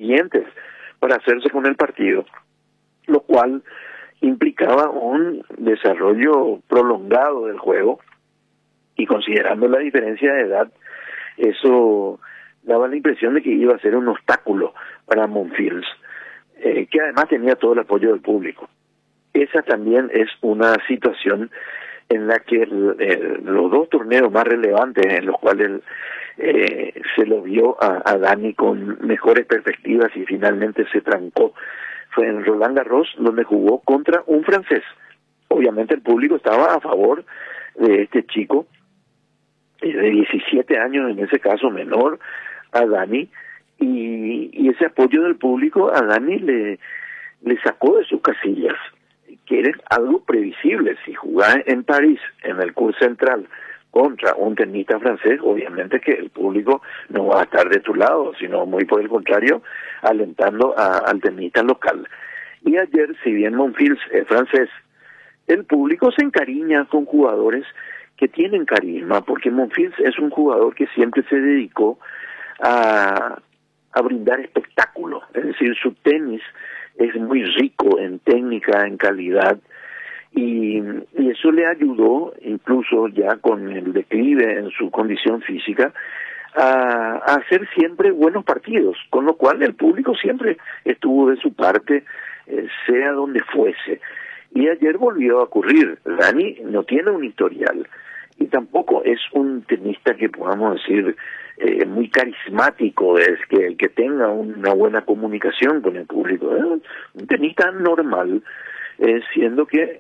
inconvenientes para hacerse con el partido, lo cual implicaba un desarrollo prolongado del juego, y considerando la diferencia de edad, eso daba la impresión de que iba a ser un obstáculo para Monfils, que además tenía todo el apoyo del público. Esa también es una situación en la que los dos torneos más relevantes en los cuales se lo vio a Dani con mejores perspectivas y finalmente se trancó fue en Roland Garros, donde jugó contra un francés. Obviamente el público estaba a favor de este chico de 17 años, en ese caso menor a Dani, y ese apoyo del público a Dani le sacó de sus casillas, que era algo previsible. Si jugás en París, en el Cours Central, contra un tenista francés, obviamente que el público no va a estar de tu lado, sino muy por el contrario, alentando al tenista local. Y ayer, si bien Monfils es francés, el público se encariña con jugadores que tienen carisma, porque Monfils es un jugador que siempre se dedicó a brindar espectáculo, es decir, su tenis es muy rico en técnica, en calidad, y eso le ayudó, incluso ya con el declive en su condición física, a hacer siempre buenos partidos, con lo cual el público siempre estuvo de su parte, sea donde fuese. Y ayer volvió a ocurrir. Dani no tiene un historial y tampoco es un tenista que podamos decir muy carismático, es que el que tenga una buena comunicación con el público, un tenista normal, siendo que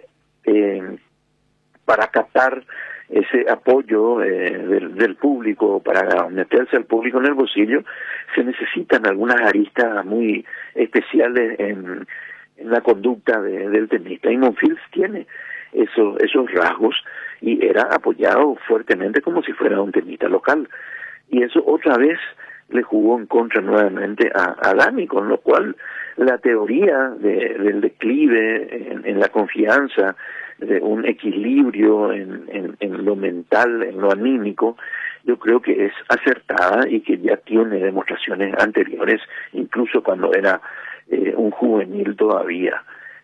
para captar ese apoyo del público, para meterse al público en el bolsillo, se necesitan algunas aristas muy especiales en la conducta del tenista, y Monfils tiene esos rasgos, y era apoyado fuertemente como si fuera un tenista local, y eso otra vez le jugó en contra nuevamente a Dani, con lo cual la teoría del declive en la confianza, de un equilibrio en lo mental, en lo anímico, yo creo que es acertada y que ya tiene demostraciones anteriores, incluso cuando era un juvenil todavía.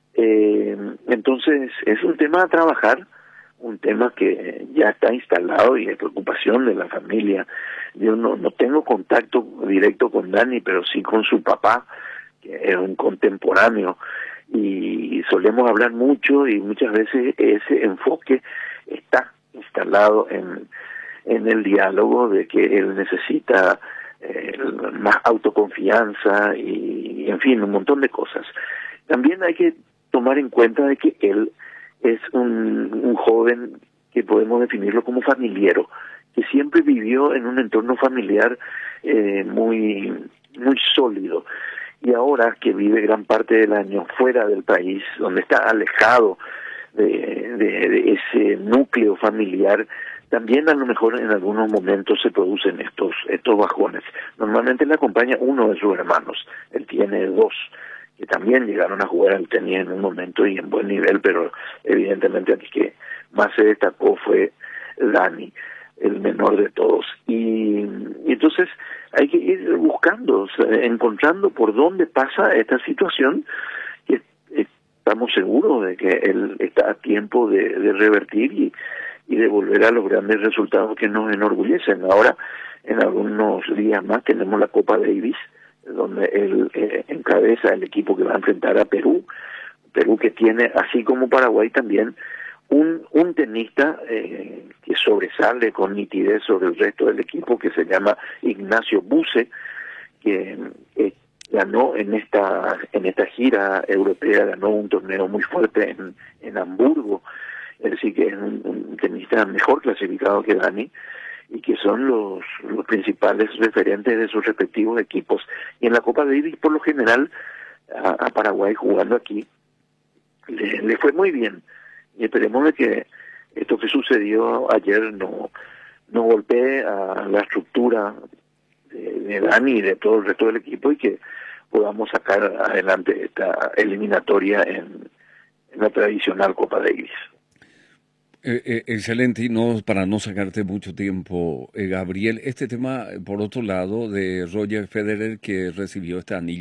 Entonces es un tema a trabajar, un tema que ya está instalado y es preocupación de la familia. Yo no tengo contacto directo con Dani, pero sí con su papá, que es un contemporáneo, y solemos hablar mucho, y muchas veces ese enfoque está instalado en el diálogo de que él necesita más autoconfianza y en fin, un montón de cosas. También hay que tomar en cuenta de que él es un joven que podemos definirlo como familiero, que siempre vivió en un entorno familiar muy sólido, y ahora que vive gran parte del año fuera del país, donde está alejado de ese núcleo familiar, también a lo mejor en algunos momentos se producen estos bajones. Normalmente le acompaña uno de sus hermanos, él tiene dos, que también llegaron a jugar al tenis en un momento y en buen nivel, pero evidentemente el que más se destacó fue Dani, el menor de todos. Y entonces hay que ir buscando, encontrando por dónde pasa esta situación, que estamos seguros de que él está a tiempo de revertir y de volver a los grandes resultados que nos enorgullecen. Ahora, en algunos días más, tenemos la Copa Davis, donde él encabeza el equipo que va a enfrentar a Perú que tiene, así como Paraguay también, un tenista que sobresale con nitidez sobre el resto del equipo, que se llama Ignacio Buse, que ganó en esta gira europea, ganó un torneo muy fuerte en Hamburgo, es decir, que es un tenista mejor clasificado que Dani, y que son los principales referentes de sus respectivos equipos. Y en la Copa Davis, por lo general, a Paraguay jugando aquí, le fue muy bien. Y esperemos de que esto que sucedió ayer no golpee a la estructura de Dani y de todo el resto del equipo, y que podamos sacar adelante esta eliminatoria en la tradicional Copa Davis. Excelente, y para no sacarte mucho tiempo, Gabriel, este tema, por otro lado, de Roger Federer, que recibió este anillo